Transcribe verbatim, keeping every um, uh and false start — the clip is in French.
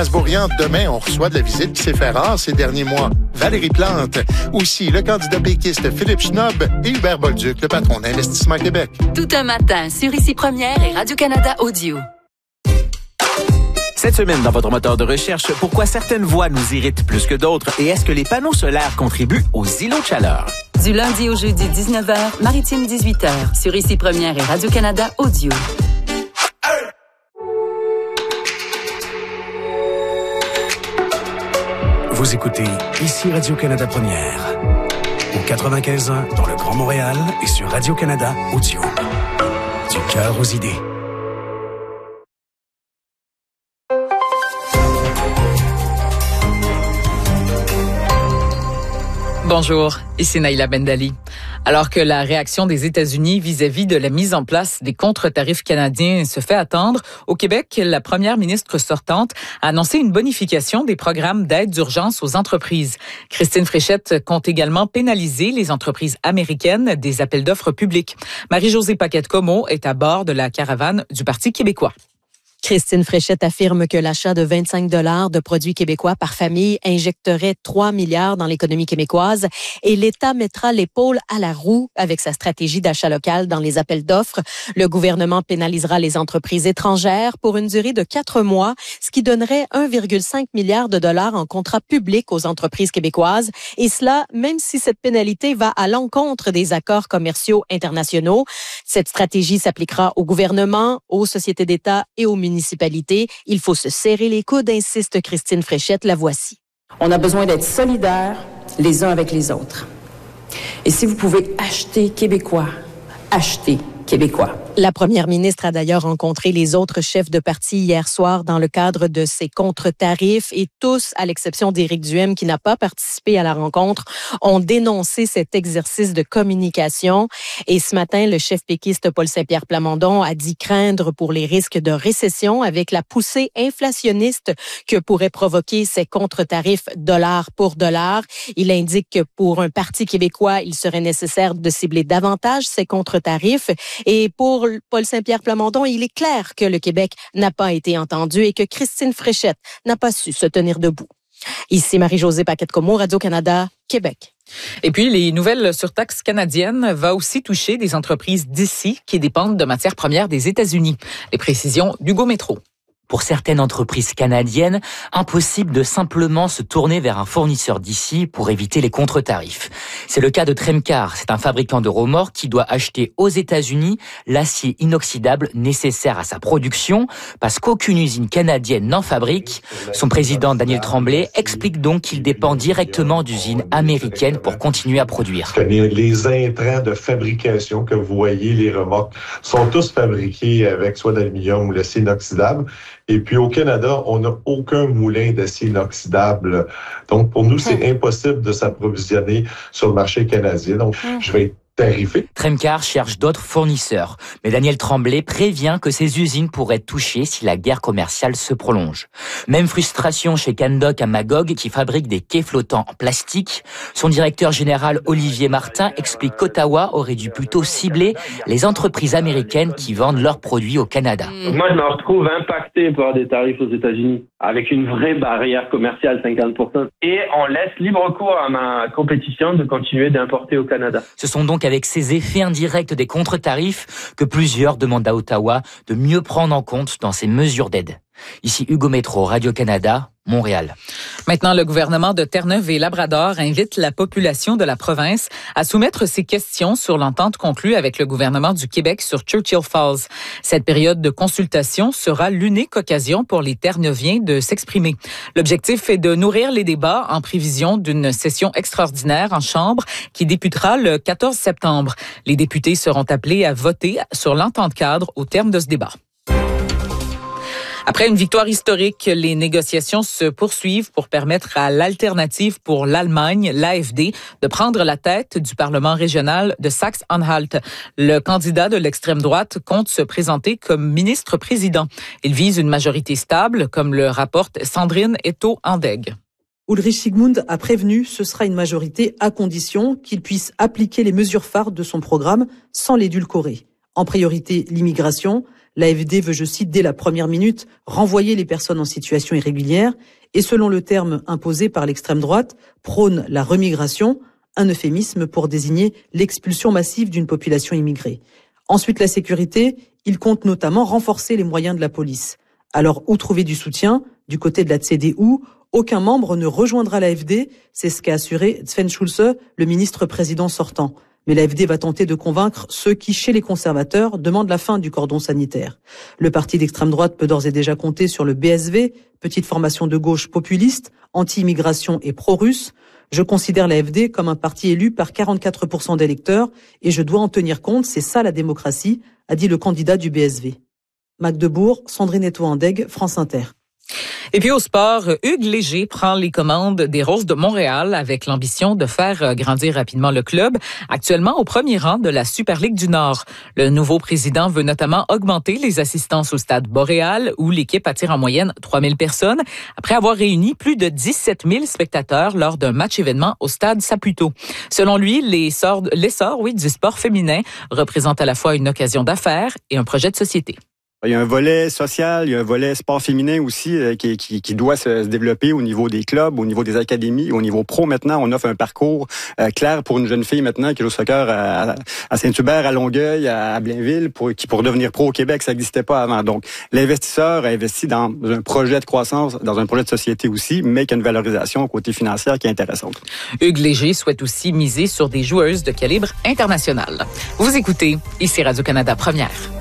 Strasbourgien, demain, on reçoit de la visite qui s'est fait rare ces derniers mois. Valérie Plante. Aussi, le candidat péquiste Philippe Schnob et Hubert Bolduc, le patron d'Investissement Québec. Tout un matin sur Ici Première et Radio-Canada Audio. Cette semaine, dans votre moteur de recherche, pourquoi certaines voix nous irritent plus que d'autres et est-ce que les panneaux solaires contribuent aux îlots de chaleur? Du lundi au jeudi, dix-neuf heures, Maritime dix-huit heures, sur Ici Première et Radio-Canada Audio. Vous écoutez Ici Radio-Canada Première, au quatre-vingt-quinze ans dans le Grand Montréal et sur Radio-Canada Audio. Du cœur aux idées. Bonjour, ici Naïla Bendali. Alors que la réaction des États-Unis vis-à-vis de la mise en place des contre-tarifs canadiens se fait attendre, au Québec, la première ministre sortante a annoncé une bonification des programmes d'aide d'urgence aux entreprises. Christine Fréchette compte également pénaliser les entreprises américaines des appels d'offres publics. Marie-Josée Paquette-Comeau est à bord de la caravane du Parti québécois. Christine Fréchette affirme que l'achat de vingt-cinq dollars de produits québécois par famille injecterait trois milliards dans l'économie québécoise et l'État mettra l'épaule à la roue avec sa stratégie d'achat local dans les appels d'offres. Le gouvernement pénalisera les entreprises étrangères pour une durée de quatre mois, ce qui donnerait un virgule cinq milliard de dollars en contrats publics aux entreprises québécoises. Et cela, même si cette pénalité va à l'encontre des accords commerciaux internationaux. Cette stratégie s'appliquera au gouvernement, aux sociétés d'État et aux municipalités. municipalités. Il faut se serrer les coudes, insiste Christine Fréchette. La voici. On a besoin d'être solidaires les uns avec les autres. Et si vous pouvez acheter québécois, achetez québécois. La première ministre a d'ailleurs rencontré les autres chefs de parti hier soir dans le cadre de ces contre-tarifs et tous, à l'exception d'Éric Duhem qui n'a pas participé à la rencontre, ont dénoncé cet exercice de communication. Et ce matin, le chef péquiste Paul Saint-Pierre Plamondon a dit craindre pour les risques de récession avec la poussée inflationniste que pourraient provoquer ces contre-tarifs dollar pour dollar. Il indique que pour un parti québécois, il serait nécessaire de cibler davantage ces contre-tarifs. Et pour Paul Saint-Pierre Plamondon, il est clair que le Québec n'a pas été entendu et que Christine Fréchette n'a pas su se tenir debout. Ici Marie-Josée Paquette-Comeau, Radio-Canada, Québec. Et puis, les nouvelles surtaxes canadiennes vont aussi toucher des entreprises d'ici qui dépendent de matières premières des États-Unis. Les précisions d'Hugo Métro. Pour certaines entreprises canadiennes, impossible de simplement se tourner vers un fournisseur d'ici pour éviter les contre-tarifs. C'est le cas de Tremcar, c'est un fabricant de remorques qui doit acheter aux États-Unis l'acier inoxydable nécessaire à sa production parce qu'aucune usine canadienne n'en fabrique. Son président Daniel Tremblay explique donc qu'il dépend directement d'usines américaines pour continuer à produire. Les intrants de fabrication que vous voyez, les remorques, sont tous fabriqués avec soit d'aluminium ou l'acier inoxydable. Et puis au Canada, on n'a aucun moulin d'acier inoxydable. Donc pour nous, c'est impossible de s'approvisionner sur le marché canadien. Donc je vais être tarifé. Tremcar cherche d'autres fournisseurs, mais Daniel Tremblay prévient que ces usines pourraient être touchées si la guerre commerciale se prolonge. Même frustration chez Candoc à Magog qui fabrique des quais flottants en plastique. Son directeur général Olivier Martin explique qu'Ottawa aurait dû plutôt cibler les entreprises américaines qui vendent leurs produits au Canada. Moi, je me retrouve impacté par des tarifs aux États-Unis avec une vraie barrière commerciale, cinquante pour cent. Et on laisse libre cours à ma compétition de continuer d'importer au Canada. Ce sont donc avec ces effets indirects des contre-tarifs que plusieurs demandent à Ottawa de mieux prendre en compte dans ces mesures d'aide. Ici Hugo Métro, Radio-Canada, Montréal. Maintenant, le gouvernement de Terre-Neuve et Labrador invite la population de la province à soumettre ses questions sur l'entente conclue avec le gouvernement du Québec sur Churchill Falls. Cette période de consultation sera l'unique occasion pour les Terre-Neuviens de s'exprimer. L'objectif est de nourrir les débats en prévision d'une session extraordinaire en Chambre qui débutera le quatorze septembre. Les députés seront appelés à voter sur l'entente cadre au terme de ce débat. Après une victoire historique, les négociations se poursuivent pour permettre à l'Alternative pour l'Allemagne, l'A F D, de prendre la tête du Parlement régional de Saxe-Anhalt. Le candidat de l'extrême droite compte se présenter comme ministre-président. Il vise une majorité stable, comme le rapporte Sandrine Etto-Andeg. Ulrich Sigmund a prévenu ce sera une majorité à condition qu'il puisse appliquer les mesures phares de son programme sans l'édulcorer. En priorité, l'immigration, L'A F D veut, je cite, dès la première minute, renvoyer les personnes en situation irrégulière et, selon le terme imposé par l'extrême droite, prône la remigration, un euphémisme pour désigner l'expulsion massive d'une population immigrée. Ensuite, la sécurité, il compte notamment renforcer les moyens de la police. Alors, où trouver du soutien? Du côté de la C D U, aucun membre ne rejoindra l'A F D, c'est ce qu'a assuré Sven Schulze, le ministre-président sortant. Mais l'A F D va tenter de convaincre ceux qui, chez les conservateurs, demandent la fin du cordon sanitaire. Le parti d'extrême droite peut d'ores et déjà compter sur le B S V, petite formation de gauche populiste, anti-immigration et pro-russe. Je considère l'A F D comme un parti élu par quarante-quatre pour cent d'électeurs et je dois en tenir compte, c'est ça la démocratie, a dit le candidat du B S V. Magdebourg, Sandrine Eto-Andeg, France Inter. Et puis au sport, Hugues Léger prend les commandes des Roses de Montréal avec l'ambition de faire grandir rapidement le club, actuellement au premier rang de la Super Ligue du Nord. Le nouveau président veut notamment augmenter les assistances au stade Boréal, où l'équipe attire en moyenne trois mille personnes, après avoir réuni plus de dix-sept mille spectateurs lors d'un match événement au stade Saputo. Selon lui, l'essor, l'essor oui, du sport féminin représente à la fois une occasion d'affaires et un projet de société. Il y a un volet social, il y a un volet sport féminin aussi euh, qui, qui, qui doit se, se développer au niveau des clubs, au niveau des académies, au niveau pro. Maintenant, on offre un parcours euh, clair pour une jeune fille maintenant qui joue au soccer à, à Saint-Hubert, à Longueuil, à, à Blainville, pour, qui pour devenir pro au Québec, ça n'existait pas avant. Donc, l'investisseur a investi dans un projet de croissance, dans un projet de société aussi, mais qui a une valorisation côté financier qui est intéressante. Hugues Léger souhaite aussi miser sur des joueuses de calibre international. Vous écoutez, ici Radio-Canada Première.